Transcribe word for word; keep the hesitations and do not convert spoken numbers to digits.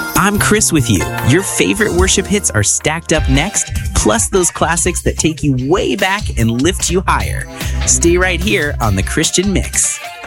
I'm Chris with you. Your favorite worship hits are stacked up next, plus those classics that take you way back and lift you higher. Stay right here on The Christian Mix.